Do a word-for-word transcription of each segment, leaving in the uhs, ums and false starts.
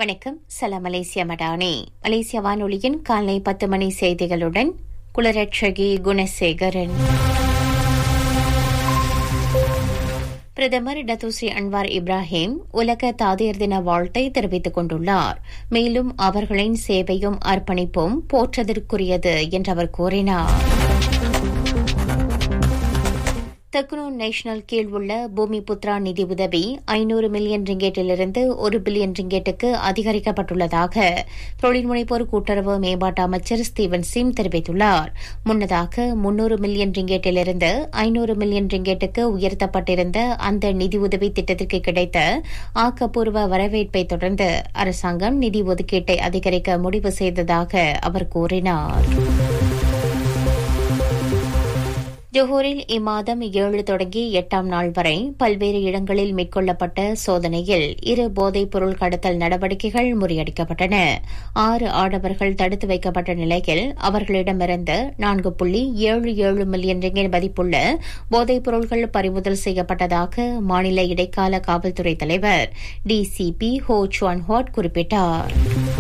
வணக்கம். சலாம் மலேசியா மடானி. மலேசிய வானொலியின் காலை பத்து மணி செய்திகளுடன் குலரட்சகி குணசேகரன். பிரதமர் டத்துஸ்ரீ அன்வார் இப்ராஹிம் உலக தாதியர் தின வாழ்த்தை தெரிவித்துக் கொண்டுள்ளார். மேலும் அவர்களின் சேவையும் அர்ப்பணிப்பும் போற்றதற்குரியது என்று அவர் கூறினார். தெக்னோ நேஷனல் கீழ் உள்ள பூமி புத்ரா நிதி உதவி ஐநூறு மில்லியன் ரிங்கேட்டிலிருந்து ஒரு பில்லியன் ரிங்கேட்டுக்கு அதிகரிக்கப்பட்டுள்ளதாக தொழில் முனைப்போர் கூட்டுறவு மேம்பாட்டு அமைச்சர் ஸ்டீவன் சிம் தெரிவித்துள்ளார். முன்னதாக முன்னூறு மில்லியன் ரிங்கேட்டிலிருந்து ஐநூறு மில்லியன் ரிங்கேட்டுக்கு உயர்த்தப்பட்டிருந்த அந்த நிதி உதவி திட்டத்திற்கு கிடைத்த ஆக்கப்பூர்வ வரவேற்பை தொடர்ந்து அரசாங்கம் நிதி ஒதுக்கீட்டை அதிகரிக்க முடிவு செய்ததாக அவர் கூறினார். ஜொஹூரில் இம்மாதம் ஏழு தொடங்கி எட்டாம் நாள் வரை பல்வேறு இடங்களில் மேற்கொள்ளப்பட்ட சோதனையில் இரு போதைப் பொருள் கடத்தல் நடவடிக்கைகள் முறியடிக்கப்பட்டன. ஆறு ஆடவர்கள் தடுத்து வைக்கப்பட்ட நிலையில் அவர்களிடமிருந்து நான்கு புள்ளி ஏழு ஏழு மில்லியன் ரிங்கெட் மதிப்புள்ள போதைப் பொருள்கள் பறிமுதல் செய்யப்பட்டதாக மாநில இடைக்கால காவல்துறை தலைவர் டிசிபி ஹோ சுவான் ஹாட் குறிப்பிட்டார்.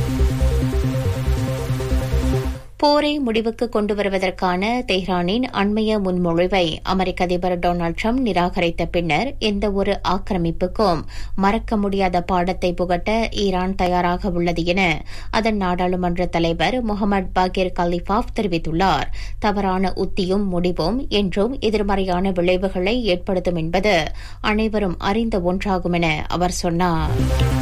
போரை முடிவுக்கு கொண்டு வருவதற்கான தெஹ்ரானின் அண்மைய முன்மொழிவை அமெரிக்க அதிபர் டொனால்டு டிரம்ப் நிராகரித்த பின்னர் எந்தவொரு ஆக்கிரமிப்புக்கும் மறக்க முடியாத பாடத்தை புகட்ட ஈரான் தயாராக உள்ளது என அதன் நாடாளுமன்ற தலைவர் முகமது பாகிர் கலிஃபாஃப் தெரிவித்துள்ளார். தவறான உத்தியும் முடிவும் என்றும் எதிர்மறையான விளைவுகளை ஏற்படுத்தும் என்பது அனைவரும் அறிந்த ஒன்றாகும் என அவர் சொன்னார்.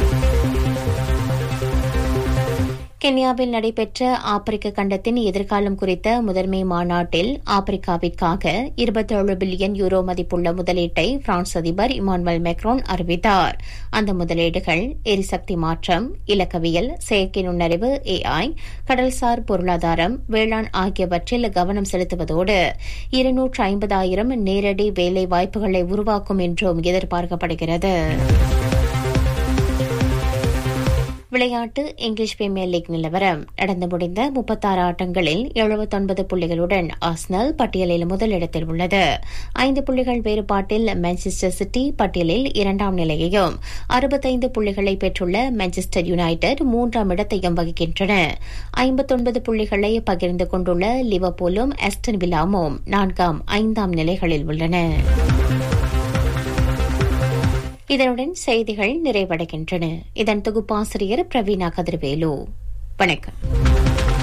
கென்யாவில் நடைபெற்ற ஆப்பிரிக்க கண்டத்தின் எதிர்காலம் குறித்த முதன்மை மாநாட்டில் ஆப்பிரிக்காவிற்காக இருபத்தேழு பில்லியன் யூரோ மதிப்புள்ள முதலீட்டை பிரான்ஸ் அதிபர் இமானுவேல் மேக்ரோன் அறிவித்தார். அந்த முதலீடுகள் எரிசக்தி மாற்றம், இலக்கவியல், செயற்கை நுண்ணறிவு, ஏஐ, கடல்சார் பொருளாதாரம், வேளாண் ஆகியவற்றில் கவனம் செலுத்துவதோடு இருநூற்று ஐம்பதாயிரம் நேரடி வேலை வாய்ப்புகளை உருவாக்கும் என்றும் எதிர்பார்க்கப்படுகிறது. விளையாட்டு. இங்கிலீஷ் பிரீமியர் லீக் நிலவரம். நடந்து முடிந்த முப்பத்தாறு ஆட்டங்களில் எழுபத்தொன்பது புள்ளிகளுடன் ஆர்சனல் பட்டியலில் முதலிடத்தில் உள்ளது. ஐந்து புள்ளிகள் வேறுபாட்டில் மான்செஸ்டர் சிட்டி பட்டியலில் இரண்டாம் நிலையையும் அறுபத்தைந்து புள்ளிகளை பெற்றுள்ள மான்செஸ்டர் யுனைடெட் மூன்றாம் இடத்தையும் வகிக்கின்றன. ஐம்பத்தொன்பது புள்ளிகளை பகிர்ந்து கொண்டுள்ள லிவர்பூலும் ஆஸ்டன் வில்லாவும் நான்காம் ஐந்தாம் நிலைகளில் உள்ளன. இதனுடன் செய்திகள் நிறைவடைகின்றன. இதன் தொகுப்பாசிரியர் பிரவீணா கதிர்வேலு. வணக்கம்.